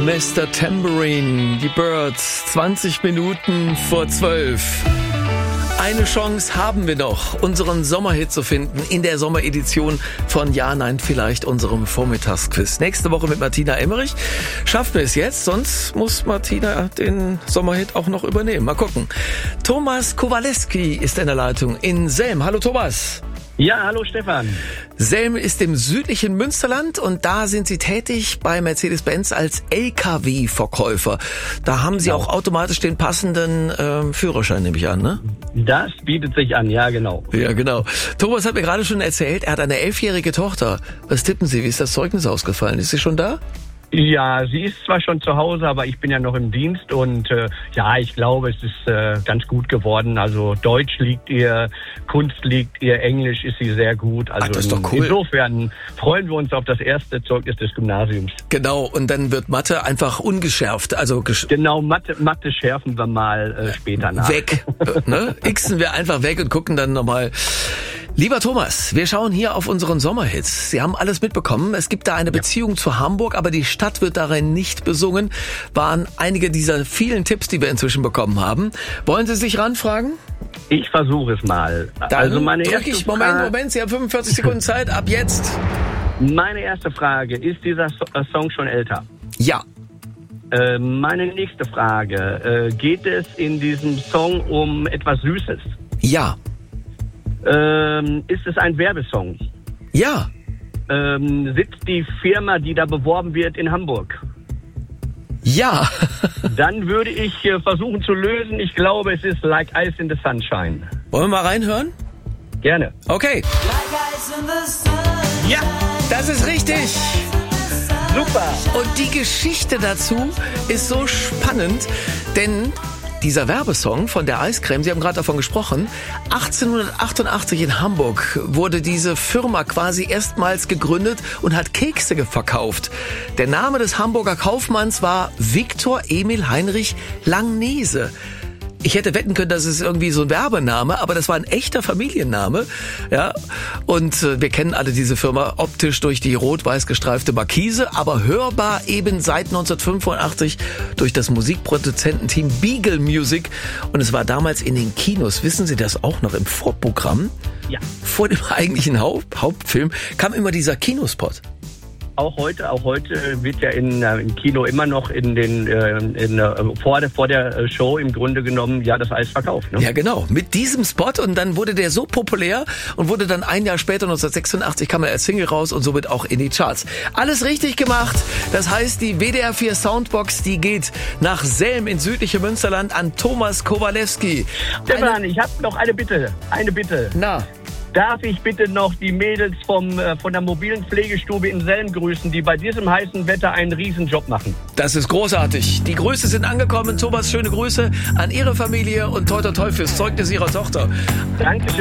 Mr. Tambourine, die Birds, 20 Minuten vor 12. Eine Chance haben wir noch, unseren Sommerhit zu finden in der Sommeredition von Ja, Nein, Vielleicht, unserem Vormittagsquiz. Nächste Woche mit Martina Emmerich. Schaffen wir es jetzt, sonst muss Martina den Sommerhit auch noch übernehmen. Mal gucken. Thomas Kowalewski ist in der Leitung in Selm. Hallo Thomas. Ja, hallo Stefan. Selm ist im südlichen Münsterland und da sind Sie tätig bei Mercedes-Benz als LKW-Verkäufer. Da haben Sie auch automatisch den passenden Führerschein, nehme ich an, ne? Das bietet sich an, ja genau. Ja, genau. Thomas hat mir gerade schon erzählt, er hat eine 11-jährige Tochter. Was tippen Sie, wie ist das Zeugnis ausgefallen? Ist sie schon da? Ja, sie ist zwar schon zu Hause, aber ich bin ja noch im Dienst und ich glaube, es ist ganz gut geworden. Also Deutsch liegt ihr, Kunst liegt ihr, Englisch ist sie sehr gut. Also das ist doch cool. Insofern freuen wir uns auf das erste Zeugnis des Gymnasiums. Genau, und dann wird Mathe einfach ungeschärft. Also genau, Mathe schärfen wir mal später nach. Weg, ne? Xen wir einfach weg und gucken dann nochmal. Lieber Thomas, wir schauen hier auf unseren Sommerhits. Sie haben alles mitbekommen. Es gibt da eine Beziehung zu Hamburg, aber die Stadt wird darin nicht besungen. Waren einige dieser vielen Tipps, die wir inzwischen bekommen haben. Wollen Sie sich ranfragen? Ich versuche es mal. Dann also Moment, Sie haben 45 Sekunden Zeit, ab jetzt. Meine erste Frage, ist dieser Song schon älter? Ja. Meine nächste Frage, geht es in diesem Song um etwas Süßes? Ja. Ist es ein Werbesong? Ja. Sitzt die Firma, die da beworben wird, in Hamburg? Ja. Dann würde ich versuchen zu lösen. Ich glaube, es ist Like Ice in the Sunshine. Wollen wir mal reinhören? Gerne. Okay. Ja, das ist richtig. Super. Und die Geschichte dazu ist so spannend, denn dieser Werbesong von der Eiscreme, Sie haben gerade davon gesprochen, 1888 in Hamburg wurde diese Firma quasi erstmals gegründet und hat Kekse verkauft. Der Name des Hamburger Kaufmanns war Viktor Emil Heinrich Langnese. Ich hätte wetten können, das ist irgendwie so ein Werbename, aber das war ein echter Familienname, ja. Und wir kennen alle diese Firma optisch durch die rot-weiß gestreifte Markise, aber hörbar eben seit 1985 durch das Musikproduzententeam Beagle Music. Und es war damals in den Kinos, wissen Sie das auch noch, im Vorprogramm? Ja. Vor dem eigentlichen Hauptfilm kam immer dieser Kinospot. Auch heute wird ja im Kino immer noch vor der Show im Grunde genommen das Eis verkauft. Ne? Ja, genau. Mit diesem Spot und dann wurde der so populär und wurde dann ein Jahr später, 1986, kam er als Single raus und somit auch in die Charts. Alles richtig gemacht. Das heißt, die WDR 4 Soundbox, die geht nach Selm in südliche Münsterland an Thomas Kowalewski. Stefan, ich habe noch eine Bitte. Na? Darf ich bitte noch die Mädels von der mobilen Pflegestube in Selm grüßen, die bei diesem heißen Wetter einen Riesenjob machen? Das ist großartig. Die Grüße sind angekommen. Thomas, schöne Grüße an Ihre Familie und toi toi toi fürs Zeugnis Ihrer Tochter. Dankeschön.